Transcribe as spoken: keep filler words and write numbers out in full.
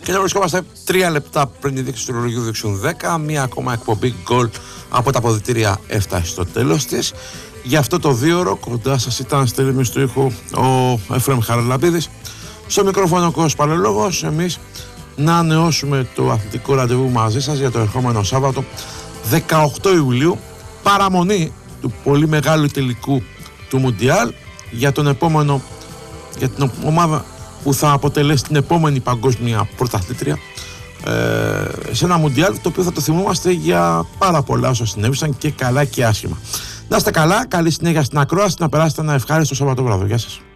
Και να βρισκόμαστε τρία λεπτά πριν τη δείξη του ρολογιού δείξουν δέκα. Μία ακόμα εκπομπή γκολ από τα αποδυτήρια έφτασε στο τέλος της. Για αυτό το δύο ώρο κοντά σας ήταν στη ρύθμιση του ήχου ο Εφραίμ Χαραλαμπίδης. Στο μικρόφωνο ο Κώστας Παλαιολόγος. Εμείς να ανανεώσουμε το αθλητικό ραντεβού μαζί σας για το ερχόμενο Σάββατο δεκαοκτώ Ιουλίου. Παραμονή του πολύ μεγάλου τελικού του Μουντιάλ για τον επόμενο, για την ομάδα που θα αποτελέσει την επόμενη παγκόσμια πρωταθλήτρια ε, σε ένα Μουντιάλ το οποίο θα το θυμόμαστε για πάρα πολλά όσα συνέβησαν και καλά και άσχημα. Να είστε καλά, καλή συνέχεια στην ακρόαση, να περάσετε ένα ευχάριστο Σαββατοβράδο. Γεια σας.